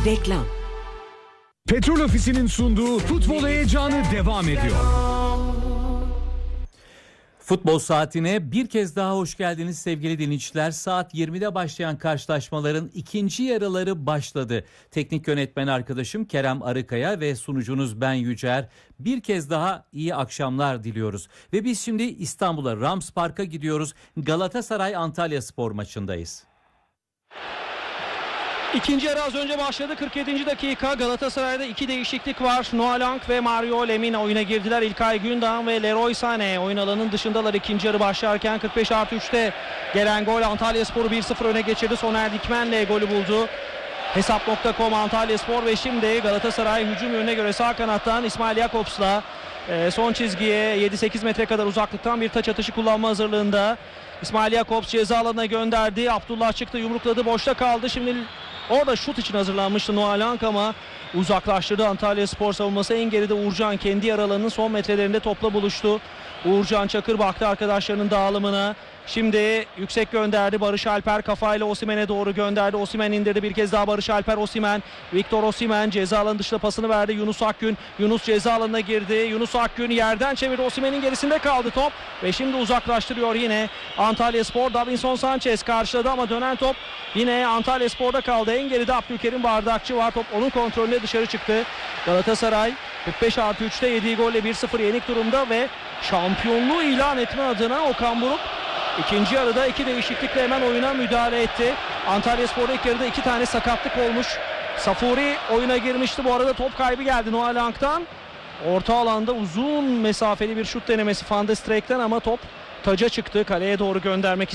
Reklam. Petrol Ofisi'nin sunduğu futbol heyecanı devam ediyor. Futbol saatine bir kez daha hoş geldiniz sevgili dinleyiciler. Saat 20'de başlayan karşılaşmaların ikinci yarıları başladı. Teknik yönetmen arkadaşım Kerem Arıkaya ve sunucunuz ben Yücer. Bir kez daha iyi akşamlar diliyoruz. Ve biz şimdi İstanbul'a, Rams Park'a gidiyoruz. Galatasaray Antalyaspor maçındayız. İkinci yarı az önce başladı. 47. dakika. Galatasaray'da iki değişiklik var. Noah Lang ve Mario Lemina oyuna girdiler. İlkay Gündoğan ve Leroy Sané oyun alanının dışındalar ikinci yarı başlarken. 45+3'te gelen gol Antalyaspor'u 1-0 öne geçirdi. Soner Dikmen'le golü buldu. Hesap.com Antalyaspor ve şimdi Galatasaray hücum yönüne göre sağ kanattan İsmail Jakobs'la son çizgiye 7-8 metre kadar uzaklıktan bir taç atışı kullanma hazırlığında. İsmail Jakobs ceza alanına gönderdi. Abdullah çıktı, yumrukladı, boşta kaldı. Şimdi orada şut için hazırlanmıştı Noah Lang ama uzaklaştırdı Antalyaspor savunması. En geride Uğurcan kendi yer alanının son metrelerinde topla buluştu. Uğurcan Çakır baktı arkadaşlarının dağılımına. Şimdi yüksek gönderdi. Barış Alper kafayla Osimhen'e doğru gönderdi. Osimhen indirdi bir kez daha Barış Alper. Osimhen, Victor Osimhen ceza alanı dışında pasını verdi. Yunus Akgün. Yunus ceza alanına girdi. Yunus Akgün yerden çevirdi. Osimhen'in gerisinde kaldı top. Ve şimdi uzaklaştırıyor yine Antalyaspor. Davinson Sanchez karşıladı ama dönen top yine Antalyaspor'da kaldı. En geride Abdülkerim Bardakçı var. Top onun kontrolüne dışarı çıktı. Galatasaray 45+3'te yediği golle 1-0 yenik durumda ve şampiyonluğu ilan etme adına Okan Buruk İkinci yarıda iki değişiklikle hemen oyuna müdahale etti. Antalyaspor'da ilk yarıda 2 tane sakatlık olmuş. Safuri oyuna girmişti. Bu arada top kaybı geldi Noah Lang'tan. Orta alanda uzun mesafeli bir şut denemesi Van de Streek'ten ama top taca çıktı. Kaleye doğru göndermek